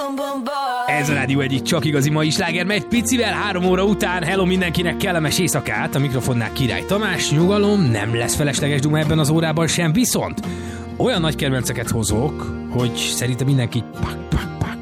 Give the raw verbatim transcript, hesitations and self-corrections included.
Ez a rádió egyik csak igazi mai sláger, megy picivel három óra után. Hello mindenkinek, kellemes éjszakát. A mikrofonnál Király Tamás, nyugalom, nem lesz felesleges duma ebben az órában sem, viszont olyan nagy kedvenceket hozok, hogy szerintem mindenki pak, pak, pak,